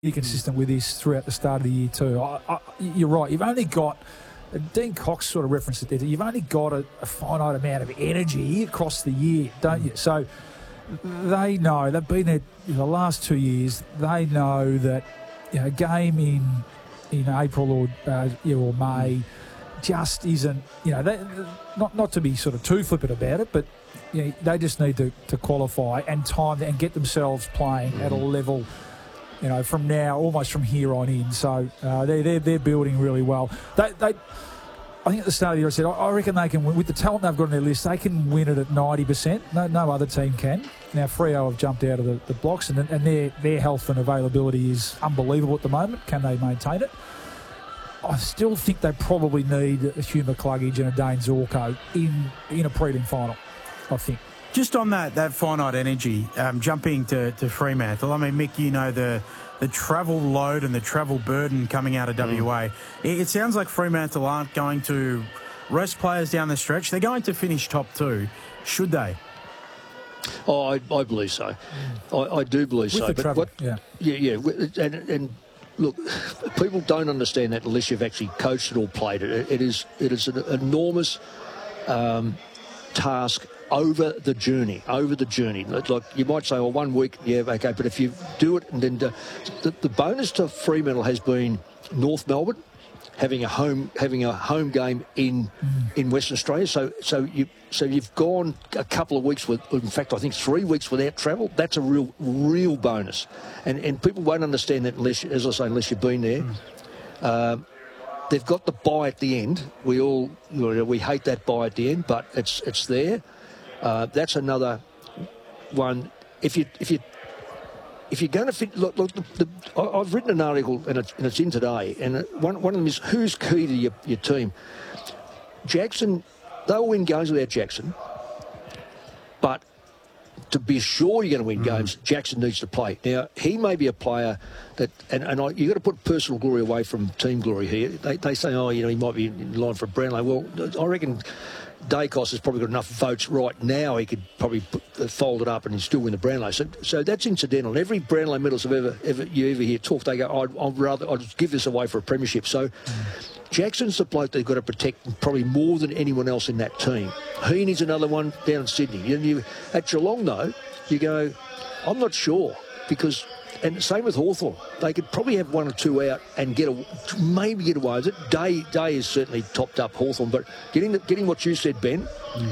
consistent with this throughout the start of the year too. You're right. You've only got, Dean Cox sort of referenced it there, you've only got a finite amount of energy across the year, don't you? So they know, they've been there the last 2 years, they know that a game in April or May just isn't, not to be sort of too flippant about it, but they just need to qualify and time and get themselves playing at a level, from now, almost from here on in. So they're building really well. I think at the start of the year I said, I reckon they can win. With the talent they've got on their list, they can win it at 90%. No other team can. Now, Freo have jumped out of the blocks, and their health and availability is unbelievable at the moment. Can they maintain it? I still think they probably need a Hugh McCluggage and a Dane Zorko in a prelim final, I think. Just on that finite energy, jumping to Fremantle, I mean, Mick, the travel load and the travel burden coming out of WA. It sounds like Fremantle aren't going to rest players down the stretch. They're going to finish top 2, should they? Oh, I believe so. I do believe with so. The travel, yeah. And look, people don't understand that unless you've actually coached it or played it. It is an enormous task over the journey. Like you might say, 1 week, yeah, okay, but if you do it, and then the bonus to Fremantle has been North Melbourne having a home game in Western Australia. So you've gone a couple of weeks with, in fact, I think 3 weeks without travel. That's a real bonus, and people won't understand that unless you've been there. They've got the bye at the end. We hate that bye at the end, but it's there. That's another one. If you're going to fit, look, I've written an article and it's in today, and one of them is who's key to your team. Jackson, they'll win games without Jackson, but to be sure you're going to win games, Jackson needs to play. Now, he may be a player that, you've got to put personal glory away from team glory here. They say, he might be in line for Brownlow. Well, I reckon Dacos has probably got enough votes right now. He could probably fold it up and he'd still win the Brownlow. So that's incidental. Every Brownlow medals you ever hear talk, they go, I'd give this away for a premiership. So Jackson's the bloke they've got to protect probably more than anyone else in that team. Heaney's another one down in Sydney. At Geelong, though, you go, I'm not sure, because, and same with Hawthorn, they could probably have 1 or 2 out and maybe get away with it. Day is certainly topped up Hawthorn, but getting what you said, Ben,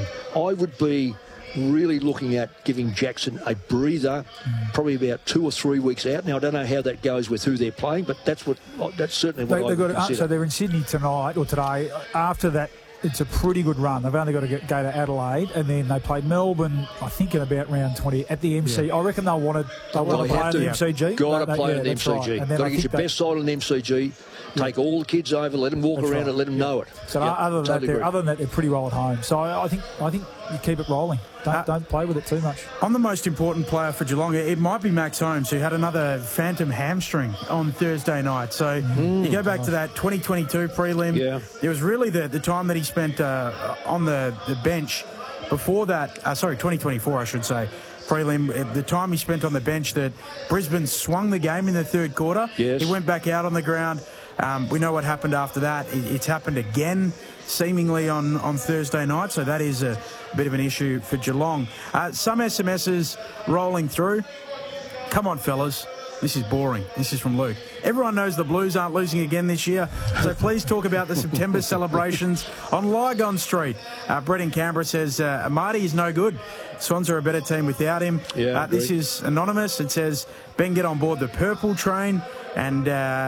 I would be really looking at giving Jackson a breather, probably about 2 or 3 weeks out. Now, I don't know how that goes with who they're playing, but that's certainly what I would consider. So they're in Sydney tonight or today. After that, it's a pretty good run. They've only got to go to Adelaide, and then they play Melbourne, I think, in about round 20 at the MC. Yeah. I reckon they'll want to play on the MCG. Got to play on the MCG. Right. Got to get your best side on the MCG. Take all the kids over, let them walk around and let them know it. So other than that, they're pretty well at home. So I think you keep it rolling. Don't play with it too much. On the most important player for Geelong, it might be Max Holmes, who had another phantom hamstring on Thursday night. So you go back to that 2022 prelim. Yeah. It was really the time that he spent on the bench. Before that, 2024, I should say. Prelim, the time he spent on the bench that Brisbane swung the game in the third quarter. Yes. He went back out on the ground. We know what happened after that. It's happened again, seemingly on Thursday night, so that is a bit of an issue for Geelong. Some SMSs rolling through. Come on, fellas. This is boring. This is from Luke. Everyone knows the Blues aren't losing again this year, so please talk about the September celebrations on Lygon Street. Brett in Canberra says, Marty is no good. Swans are a better team without him. Yeah, this is anonymous. It says, Ben, get on board the purple train. And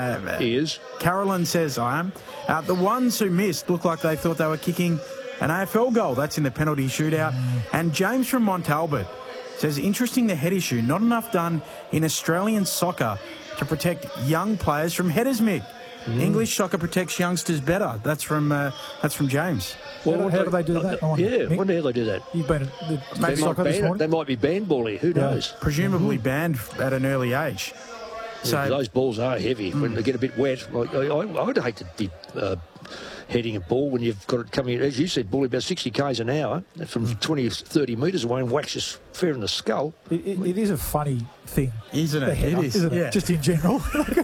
he is. Carolyn says, I am. The ones who missed look like they thought they were kicking an AFL goal. That's in the penalty shootout. And James from Montalbert says, interesting the head issue. Not enough done in Australian soccer to protect young players from headers, Mick. English soccer protects youngsters better. That's from James. Well, how do they do that? When do they do that? You've been at soccer this morning? They might be banned bally. Who knows? Presumably banned at an early age. So those balls are heavy when they get a bit wet. I'd hate to be heading a ball when you've got it coming, as you said, ball about 60 k's an hour from 20 or 30 metres away and whacks us fair in the skull. It is a funny thing. Isn't it? The header, It is. isn't it? Yeah. Just in general.